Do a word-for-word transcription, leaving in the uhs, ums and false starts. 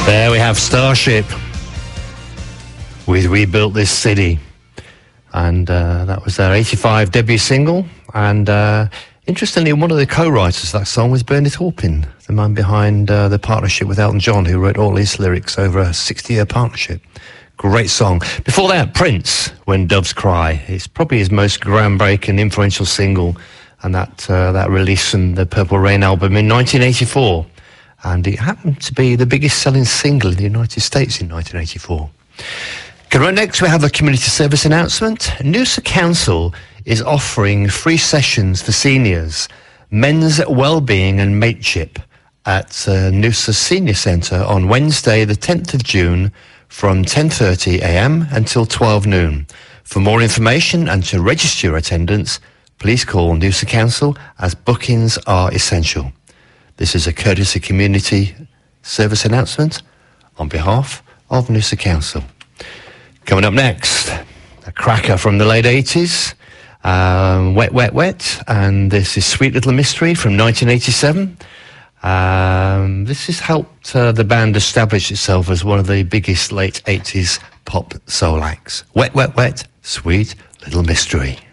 There we have Starship with We Built This City, and uh, that was their eighty-five debut single. And uh, interestingly, one of the co-writers of that song was Bernie Taupin, the man behind uh, the partnership with Elton John, who wrote all his lyrics over a sixty-year partnership. Great song. Before that, Prince, When Doves Cry. It's probably his most groundbreaking, influential single, and that uh, that release from the Purple Rain album in nineteen eighty-four. And it happened to be the biggest selling single in the United States in nineteen eighty-four. Coming up next, we have a community service announcement. Noosa Council is offering free sessions for seniors, men's wellbeing and mateship at uh, Noosa Senior Centre on Wednesday, the tenth of June, from ten thirty a m until twelve noon. For more information and to register your attendance, please call Noosa Council, as bookings are essential. This is a courtesy community service announcement on behalf of Noosa Council. Coming up next, a cracker from the late eighties, um, Wet, Wet, Wet, and this is Sweet Little Mystery from nineteen eighty-seven. Um, this has helped uh, the band establish itself as one of the biggest late eighties pop soul acts. Wet, Wet, Wet, Sweet Little Mystery.